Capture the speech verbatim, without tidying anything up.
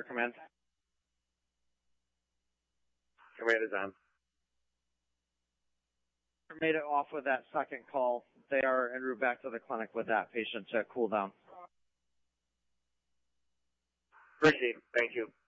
Command. Command is on. Made it off with that second call. They are en route back to the clinic with that patient to cool down. Appreciate it. Thank you.